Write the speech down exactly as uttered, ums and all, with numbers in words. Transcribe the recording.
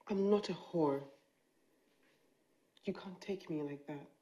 I'm not a whore. You can't take me like that.